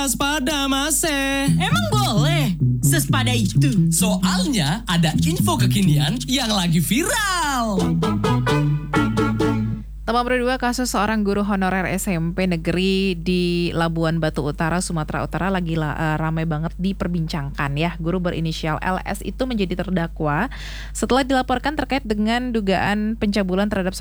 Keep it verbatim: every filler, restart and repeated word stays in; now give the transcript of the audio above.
Waspada Mase. Emang boleh? Sespada itu? Soalnya ada info kekinian yang lagi viral. Tambah berdua, kasus seorang guru honorer S M P negeri di Labuan Batu Utara, Sumatera Utara lagi la, uh, ramai banget diperbincangkan ya. Guru berinisial L S itu menjadi terdakwa setelah dilaporkan terkait dengan dugaan pencabulan terhadap